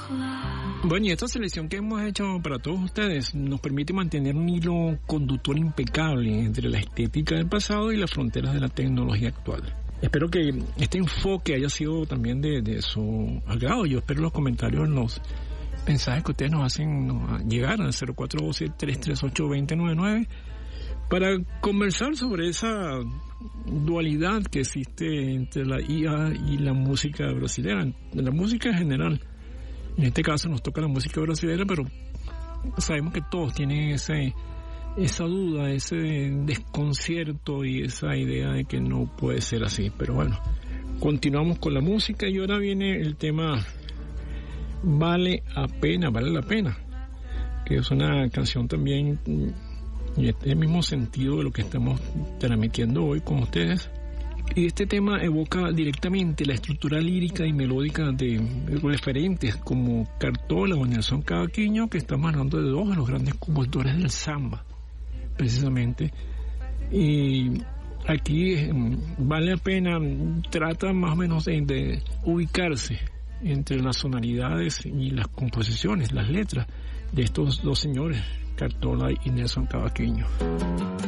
Bueno, y esta selección que hemos hecho para todos ustedes nos permite mantener un hilo conductor impecable entre la estética del pasado y las fronteras de la tecnología actual. Espero que este enfoque haya sido también de su agrado. Yo espero los comentarios en los mensajes que ustedes nos hacen llegar al 0412-338-2099 para conversar sobre esa dualidad que existe entre la IA y la música brasileña, la música en general. En este caso nos toca la música brasileña, pero sabemos que todos tienen esa duda, ese desconcierto y esa idea de que no puede ser así. Pero bueno, continuamos con la música y ahora viene el tema Vale la Pena, que es una canción también en este mismo sentido de lo que estamos transmitiendo hoy con ustedes. Y este tema evoca directamente la estructura lírica y melódica de referentes como Cartola o Nelson Cavaquinho, que estamos hablando de dos de los grandes compositores del samba, precisamente. Y aquí Vale la Pena trata más o menos de ubicarse entre las sonoridades y las composiciones, las letras de estos dos señores, Cartola y Nelson Cavaquinho.